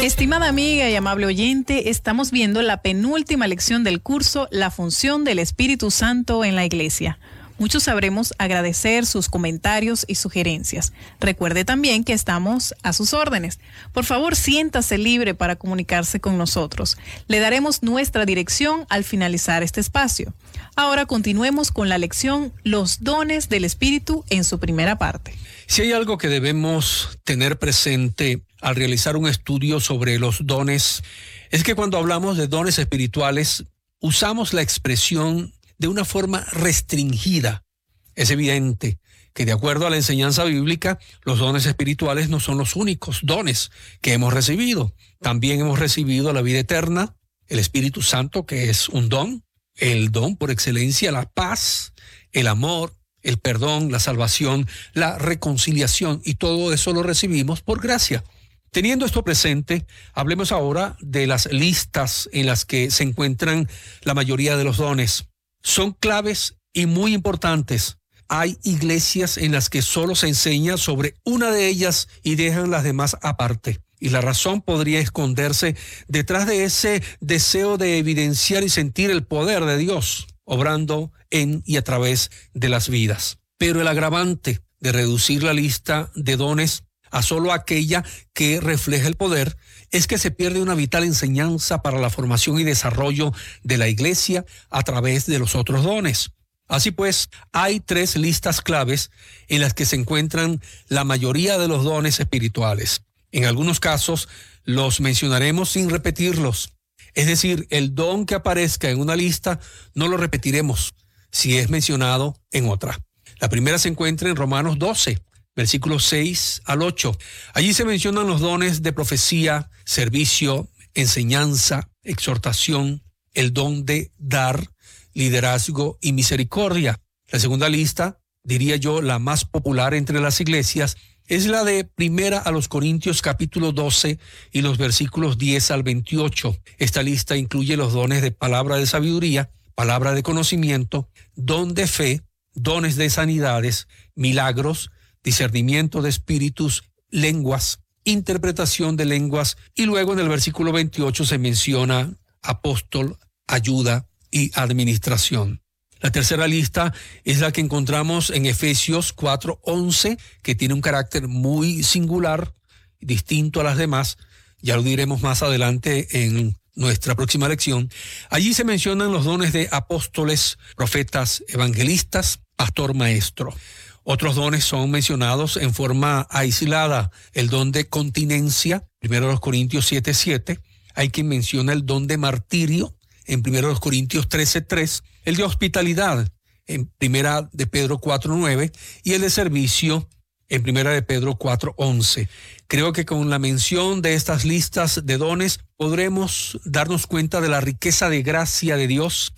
Estimada amiga y amable oyente, estamos viendo la penúltima lección del curso La función del Espíritu Santo en la Iglesia. Muchos sabremos agradecer sus comentarios y sugerencias. Recuerde también que estamos a sus órdenes. Por favor, siéntase libre para comunicarse con nosotros. Le daremos nuestra dirección al finalizar este espacio. Ahora continuemos con la lección Los dones del Espíritu en su primera parte. Si hay algo que debemos tener presente al realizar un estudio sobre los dones, es que cuando hablamos de dones espirituales, usamos la expresión de una forma restringida. Es evidente que de acuerdo a la enseñanza bíblica, los dones espirituales no son los únicos dones que hemos recibido. También hemos recibido la vida eterna, el Espíritu Santo, que es un don, el don por excelencia, la paz, el amor, el perdón, la salvación, la reconciliación, y todo eso lo recibimos por gracia. Teniendo esto presente, hablemos ahora de las listas en las que se encuentran la mayoría de los dones. Son claves y muy importantes. Hay iglesias en las que solo se enseña sobre una de ellas y dejan las demás aparte. Y la razón podría esconderse detrás de ese deseo de evidenciar y sentir el poder de Dios, obrando en y a través de las vidas. Pero el agravante de reducir la lista de dones a solo aquella que refleja el poder es que se pierde una vital enseñanza para la formación y desarrollo de la iglesia a través de los otros dones. Así pues, hay 3 listas claves en las que se encuentran la mayoría de los dones espirituales. En algunos casos los mencionaremos sin repetirlos. Es decir, el don que aparezca en una lista no lo repetiremos si es mencionado en otra. La primera se encuentra en Romanos 12. Versículos 6 al 8. Allí se mencionan los dones de profecía, servicio, enseñanza, exhortación, el don de dar, liderazgo y misericordia. La segunda lista, diría yo, la más popular entre las iglesias, es la de Primera a los Corintios capítulo 12 y los versículos 10 al 28. Esta lista incluye los dones de palabra de sabiduría, palabra de conocimiento, don de fe, dones de sanidades, milagros, discernimiento de espíritus, lenguas, interpretación de lenguas, y luego en el versículo 28 se menciona apóstol, ayuda y administración. La tercera lista es la que encontramos en Efesios 4:11, que tiene un carácter muy singular, distinto a las demás. Ya lo diremos más adelante en nuestra próxima lección. Allí se mencionan los dones de apóstoles, profetas, evangelistas, pastor, maestro. Otros dones son mencionados en forma aislada. El don de continencia, 1 Corintios 7:7. Hay quien menciona el don de martirio, en 1 Corintios 13:3. El de hospitalidad, en 1 de Pedro 4:9. Y el de servicio, en 1 de Pedro 4:11. Creo que con la mención de estas listas de dones podremos darnos cuenta de la riqueza de gracia de Dios